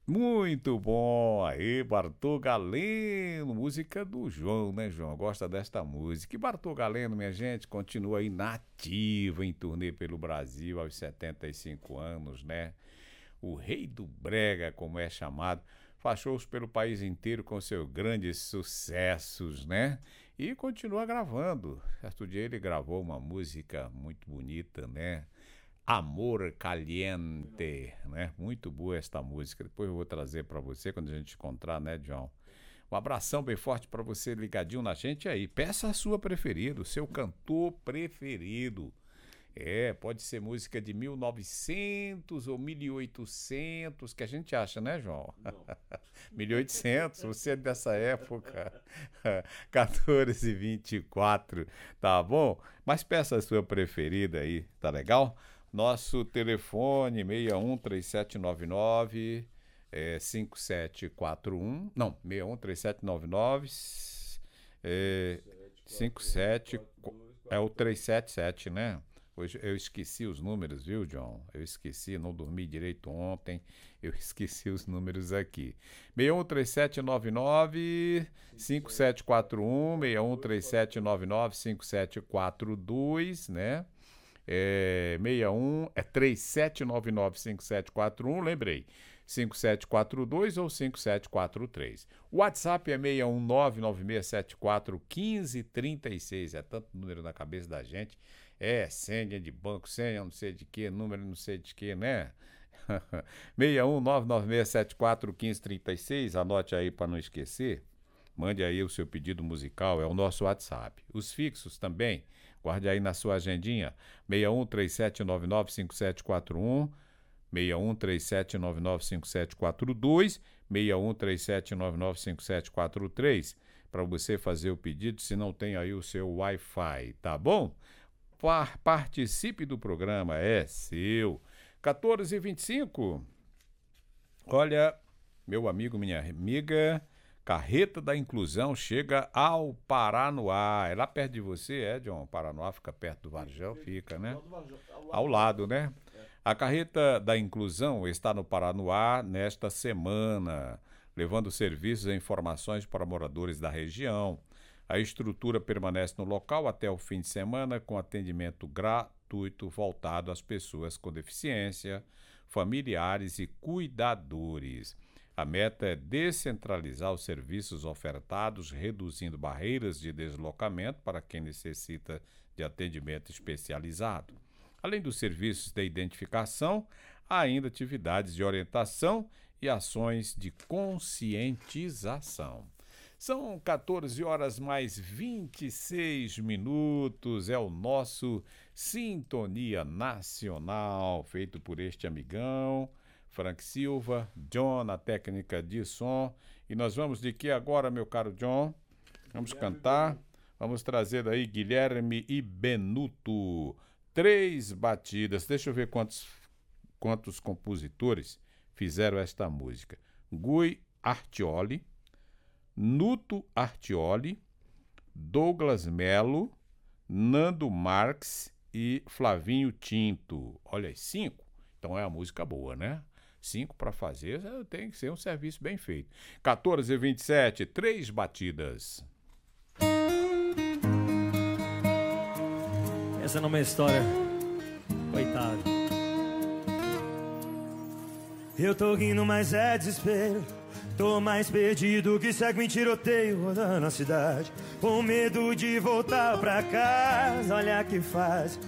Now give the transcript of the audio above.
Muito bom, aí Bartô Galeno, música do João, né, João? Gosta desta música. E Bartô Galeno, minha gente, continua aí nativa em turnê pelo Brasil aos 75 anos, né? O rei do brega, como é chamado, faz shows pelo país inteiro com seus grandes sucessos, né? E continua gravando. Certo dia ele gravou uma música muito bonita, né? Amor Caliente, né? Muito boa esta música. Depois eu vou trazer para você quando a gente encontrar, né, John? Um abração bem forte para você ligadinho na gente aí. Peça a sua preferida, o seu cantor preferido. Pode ser música de 1900 ou 1800, que a gente acha, né, João? 1800, você é dessa época. 14h24, tá bom? Mas peça a sua preferida aí, tá legal? Nosso telefone 613799 5741, não, 613799 57, é o 377, né? Hoje eu esqueci os números, viu, John? Eu esqueci, não dormi direito ontem, eu esqueci os números aqui. 613799 5741, 613799 5742, né? 37995741, lembrei, 5742 ou 5743. O WhatsApp é 61996741536, é tanto número na cabeça da gente, senha de banco, senha não sei de que, número não sei de que, né? 61996741536, anote aí para não esquecer, mande aí o seu pedido musical, é o nosso WhatsApp. Os fixos também, guarde aí na sua agendinha, 6137995741, 6137995742, 6137995743, para você fazer o pedido, se não tem aí o seu Wi-Fi, tá bom? Participe do programa, é seu. 14h25. Olha, meu amigo, minha amiga, Carreta da Inclusão chega ao Paranoá. É lá perto de você, John? Paranoá fica perto do Varjão, fica, né? Ao lado, né? A Carreta da Inclusão está no Paranoá nesta semana, levando serviços e informações para moradores da região. A estrutura permanece no local até o fim de semana, com atendimento gratuito voltado às pessoas com deficiência, familiares e cuidadores. A meta é descentralizar os serviços ofertados, reduzindo barreiras de deslocamento para quem necessita de atendimento especializado. Além dos serviços de identificação, há ainda atividades de orientação e ações de conscientização. São 14h mais 26 minutos, é o nosso Sintonia Nacional, feito por este amigão, Frank Silva, John na técnica de som. E nós vamos de que agora, meu caro John? Vamos cantar, vamos trazer daí Guilherme e Benuto, 3 batidas. Deixa eu ver quantos compositores fizeram esta música. Guy Artioli, Nuto Artioli, Douglas Melo, Nando Marques e Flavinho Tinto. Olha aí, 5. Então é uma música boa, né? 5 para fazer tem que ser um serviço bem feito. 14h27, 3 batidas. Essa não é uma história, coitado. Eu tô rindo, mas é desespero. Tô mais perdido que segue em tiroteio rodando a cidade, com medo de voltar pra casa. Olha que fase,